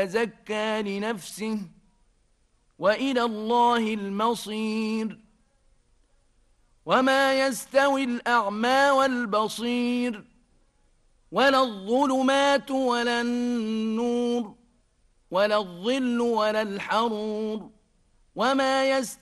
زكى لنفسه وإلى الله المصير وما يستوي الأعمى والبصير ولا الظلمات ولا النور ولا الظل ولا الحرور وما يستوي